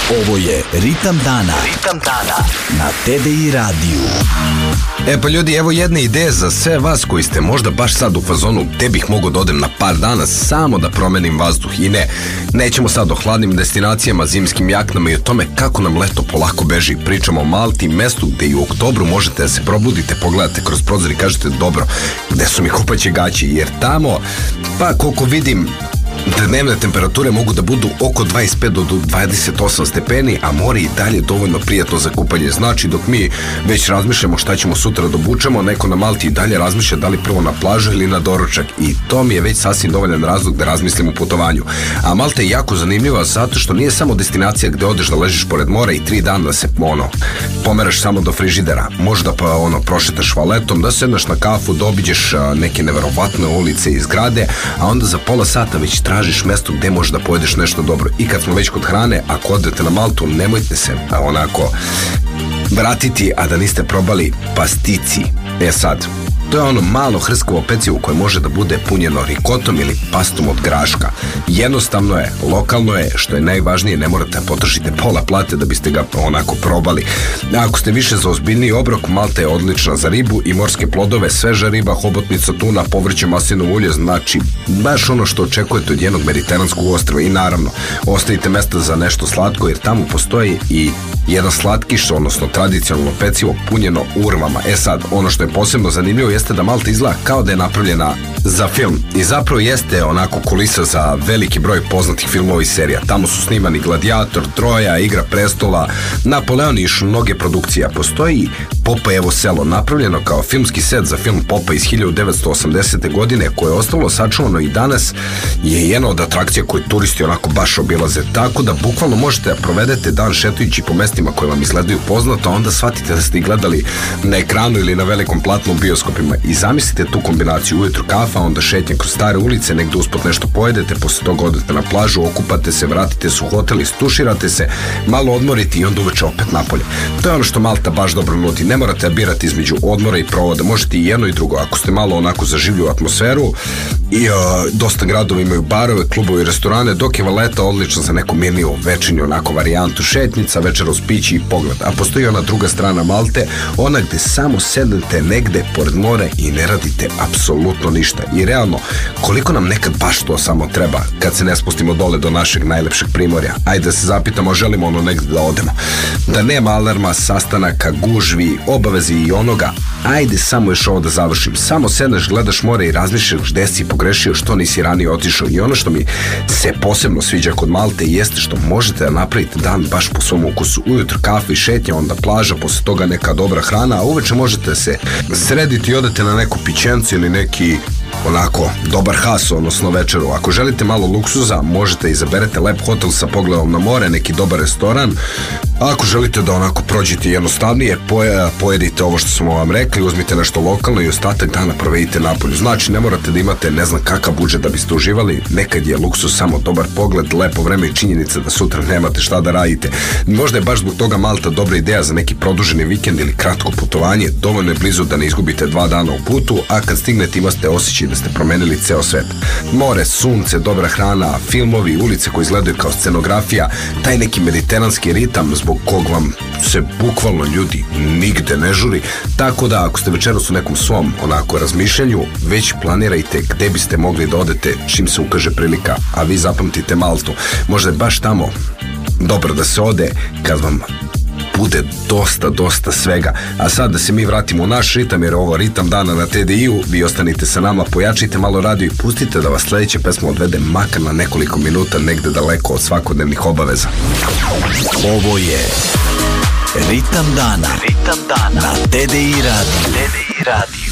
Ovo je Ritam dana. Ritam dana na TDI radiju. Pa ljudi, evo jedne ideje za sve vas koji ste možda baš sad u fazonu gde bih mogao da odem na par dana samo da promenim vazduh. I nećemo sad o hladnim destinacijama, zimskim jaknama i o tome kako nam leto polako beži. Pričamo o Malti, mestu gde i u oktobru možete da se probudite, pogledate kroz prozor i kažete dobro, gde su mi kupaće gaći, jer tamo, pa koliko vidim, dnevne temperature mogu da budu oko 25 do 28 stepeni, a more i dalje dovoljno prijatno za kupanje. Znači, dok mi već razmišljamo šta ćemo sutra da obučemo, neko na Malti i dalje razmišlja da li prvo na plažu ili na doručak, i to mi je već sasvim dovoljan razlog da razmislim o putovanju. A Malta je jako zanimljiva zato što nije samo destinacija gde odeš da ležiš pored mora i 3 dana da se pomeraš samo do frižidera. Možda pa prošetaš valetom, da sedneš na kafu, da obiđeš neke neverovatne ulice i zgrade, a onda za pola sata već tražiš mesto gde možeš da pojedeš nešto dobro. I kad smo već kod hrane, ako odete na Maltu, nemojte se vratiti, a da niste probali pastici. Sad, to je ono malo hrskavo pecivo koje može da bude punjeno rikotom ili pastom od graška. Jednostavno je, lokalno je, što je najvažnije, ne morate potrošiti pola plate da biste ga probali. Ako ste više za ozbiljniji obrok, Malta je odlična za ribu i morske plodove, sveža riba, hobotnica, tuna, povrće, maslinovo ulje, znači baš ono što očekujete od jednog mediteranskog ostrva. I naravno, ostavite mesta za nešto slatko, jer tamo postoji i jedan slatkiš, odnosno tradicionalno pecivo punjeno urvama. Sad, ono što je posebno zanimljivo jeste da Malta izgleda kao da je napravljena za film, i zapravo jeste onako kulisa za veliki broj poznatih filmova i serija. Tamo su snimani Gladiator, Troja, Igra prestola, Napoleon i još mnoge produkcije. Postoji Popajevo selo, napravljeno kao filmski set za film Popaj iz 1980. godine, koje je ostalo sačuvano i danas je jedna od atrakcija koje turisti baš obilaze, tako da bukvalno možete da provedete dan šetajući po mestima koje vam izgledaju poznato, a onda shvatite da ste ih gledali na ekranu ili na velikom platnu u bioskopima. I zamislite tu kombinaciju: ujutru kafa, onda šetnje kroz stare ulice, negde usput nešto pojedete, posle toga odete na plažu, okupate se, vratite se u hotel, istuširate se, malo odmorite i onda uveče opet napolje. To je ono što Malta baš dobro nudi. Ne morate birati između odmora i provoda, možete i jedno i drugo. Ako ste malo zaživlju atmosferu, i dosta gradova imaju barove, klubove i restorane, dok je Valeta odlična za neku mirniju večernju varijantu, šetnica, večera uz pići i pogled. A postoji ona druga strana Malte, ona gde samo sednete negde pored more i ne radite apsolutno ništa. I realno, koliko nam nekad baš to samo treba kad se ne spustimo dole do našeg najlepšeg primorja? Ajde da se zapitamo, želimo negde da odemo, da nema alarma, sastanaka, gužvi, obavezi i onoga. Ajde samo još ovo da završim. Samo sedneš, gledaš more i razmišljaš gde si pogrešio, što nisi ranije otišao. I ono što mi se posebno sviđa kod Malte jeste što možete da napravite dan baš po svom ukusu. Ujutro kafe i šetnja, onda plaža, posle toga neka dobra hrana, a uveče možete se srediti i odete na neku pićencu ili neki dobar has, odnosno večeru. Ako želite malo luksuza, možete izaberete lep hotel sa pogledom na more, neki dobar restoran. Ako želite da prođete jednostavnije, pojedite ovo što smo vam rekli, uzmite nešto lokalno i ostatak dana provedite napolju. Znači, ne morate da imate ne znam kakav budžet da biste uživali. Nekad je luksuz samo dobar pogled, lepo vreme i činjenica da sutra nemate šta da radite. Možda je baš zbog toga Malta dobra ideja za neki produženi vikend ili kratko putovanje. Dovoljno je blizu da ne izgubite 2 dana u putu, a kad stignete imate osjećaj da ste promenili ceo svet. More, sunce, dobra hrana, filmovi, ulice koje izgledaju kao scenografija, taj neki mediteranski ritam zbog kog vam se bukvalno, ljudi, nigde ne žuri. Tako da ako ste večeras u nekom svom razmišljanju, već planirajte gde biste mogli da odete čim se ukaže prilika. A vi zapamtite Maltu, možda je baš tamo dobro da se ode kad vam bude dosta svega. A sad da se mi vratimo u naš ritam, jer ovo Ritam dana na TDI-u. Vi ostanite sa nama, pojačajte malo radio i pustite da vas sledeća pesma odvede makar na nekoliko minuta negde daleko od svakodnevnih obaveza. Ovo je Ritam dana na TDI radio.